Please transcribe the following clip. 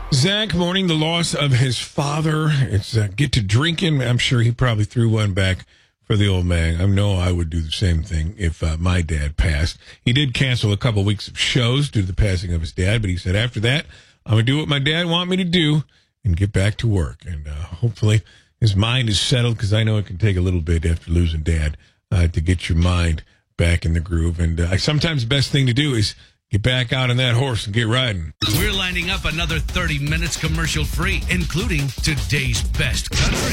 Zach mourning the loss of his father. It's get to drinking. I'm sure he probably threw one back for the old man. I know I would do the same thing if my dad passed. He did cancel a couple weeks of shows due to the passing of his dad, but he said after that, I'm going to do what my dad want me to do and get back to work. And hopefully his mind is settled, because I know it can take a little bit after losing dad to get your mind back in the groove. And sometimes the best thing to do is get back out on that horse and get riding. We're lining up another 30 minutes commercial free, including today's best country.